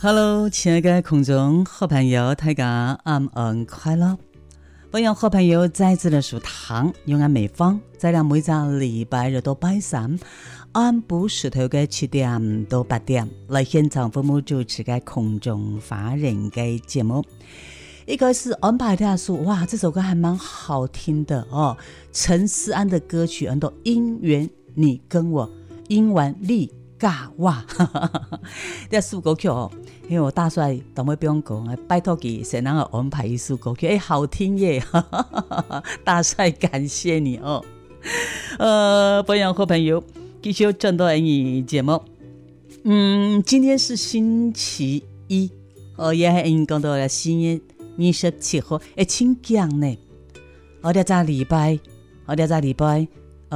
Hello， 亲爱的空中好朋友，大家安安快乐！欢迎好朋友再次的收听永安美方，在两每周礼拜日到拜三，按部石头嘅7點到8點來現場服務主持嘅空中華人嘅節目。一開始安排大家說，哇，這首歌還蠻好聽的哦，陳思安的歌曲，很多姻緣你跟我，姻緣你甲我，這首歌曲哦。因為我大帥都沒不用講，拜託佢先讓我安排一首歌曲，好聽耶！大帥感謝你哦。歡迎好朋友繼續轉到你節目。今天是星期一，也係已經講到了4月27號，請講呢。我哋在禮拜禮拜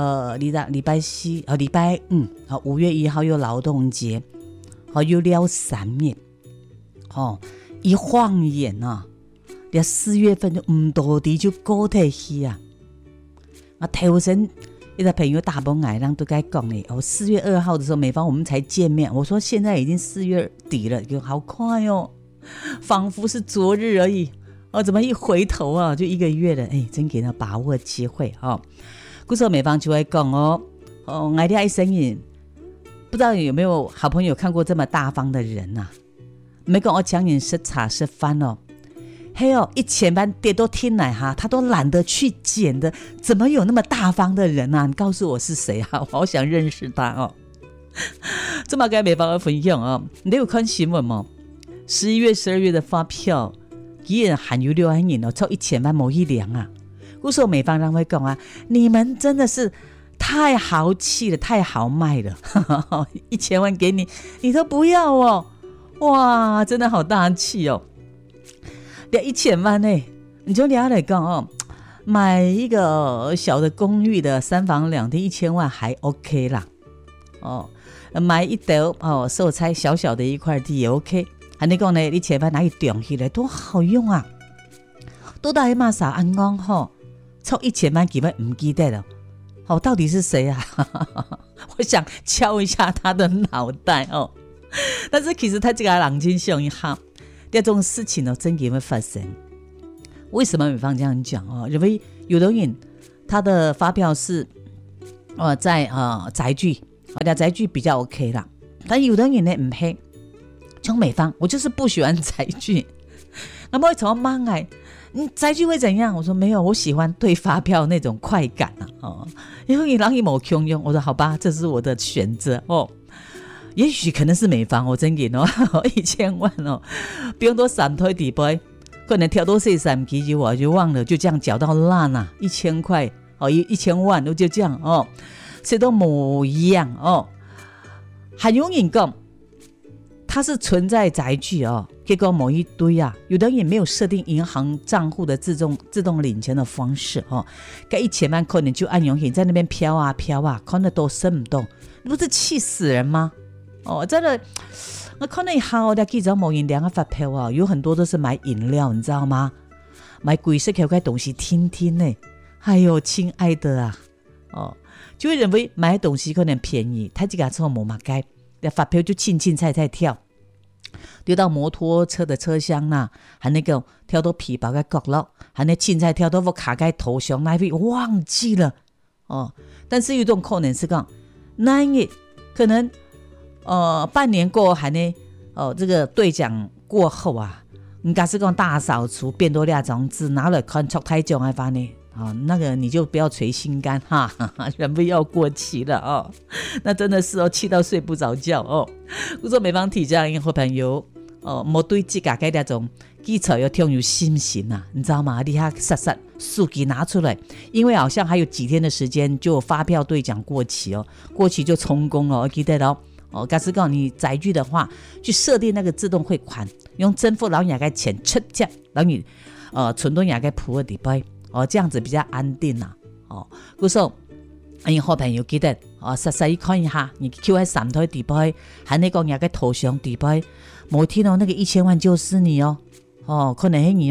4，禮拜5月1號有勞動節，有了3日。一晃眼啊，你4月份就唔多啲就過體去啊！我頭先一個朋友打幫我，人都該講咧，4月2號的時候，美方我們才見面，我說現在已經4月底了，好快哦，仿佛是昨日而已。怎麼一回頭啊，就1個月了？真給他把握機會哦。嗰時候美方就會講我哋一生人，不知道有沒有好朋友看過這麼大方的人啊？沒講我講你是茶是飯哦，嘿哦，1000萬跌都聽來哈，他都懶得去撿的，怎麼有那麼大方的人啊？你告訴我是誰啊？我好想認識他哦。這麼跟美方分享哦，你有看新聞嗎？11月、12月的發票，竟然還有6萬人哦，超1000萬某一輛啊！故說美方人會講啊，你們真的是太豪氣了，太豪邁了，1000萬給你，你都不要哦。哇，真的好大氣哦！要1000萬呢，你就聊來講哦，買一個小的公寓的3房2廳1000萬還 OK 啦。買一斗手菜小小的一塊地也 OK。還你講呢，1000萬哪裡頂起來多好用啊！都大馬啥安講吼，湊1000萬基本唔記得了。到底是誰啊？我想敲一下他的腦袋哦。但是其實他這個冷靜想一下，這種事情呢，真嘅會發生。為什麼美方這樣講哦？因為有的人他的發票是在宅具，宅具比較 OK 啦。但有的人呢唔係，像美方，我就是不喜歡宅具。那麼從媽哎，你宅具會怎樣？我說沒有，我喜歡對發票那種快感啊。因為你讓你冇窮用，我說好吧，這是我的選擇哦。也許可能是美方，我真嘅哦，1000萬哦，不用多3推底杯，可能跳多3期就我就忘了，就這樣繳到爛啊，1000塊哦，1000萬就這樣哦，誰都冇一樣哦。還有人講，它是存在宅具哦，結果某一堆啊，有的人沒有設定銀行賬戶的自動領錢的方式哦，該1000萬可能就按永遠在那邊飄啊飄啊，看得多深唔多，你不是氣死人嗎？真的，我看了一下我的記者某人兩個發票啊，有很多都是買飲料，你知道嗎？買貴色嘅東西聽聽呢。哎呦，親愛的啊，就會認為買東西可能便宜，他這個車冇買該，發票就輕菜跳，丟到摩托車的車廂啦，還那個跳到皮包嘅角落，還那輕菜跳到我卡嘅頭上那邊忘記了但是有種可能是講那一可能半年過後還呢這個兌獎過後啊，應該是講大掃除變多2種字拿了看出太久還發呢那個你就不要捶心肝哈，人不要過期了那真的是氣到睡不着覺我說美方提這樣好朋友沒對自己嘅那種基礎要挺有信心啊，你知道嗎？你看實數據拿出來，因為好像還有幾天的時間就發票兌獎過期過期就充公了，我記得了假設講你載具的話，去設定那個自動匯款，用支付老人家錢出借，然後你存到人家鋪的地方這樣子比較安定啊嗰時候好朋友記得實際看一下，你 Q 喺3台地方，喺你講人家頭上地方，某天那個1000萬就是你可能係你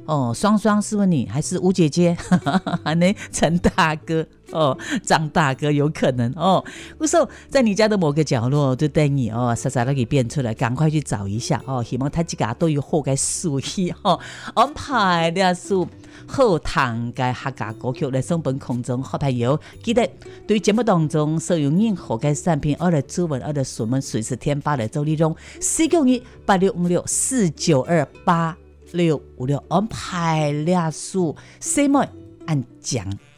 双双是问你还是吴姐姐呢？陈大哥张大哥有可能有时候在你家的某个角落就等你傻傻的给变出来，赶快去找一下希望他这个都有好嘅事情安排了数好听嘅客家歌曲来送本空中好朋友。记得对节目当中所有任何嘅产品或者主文或者询问随时添加来做利用491865649286556安排了数，谁们按讲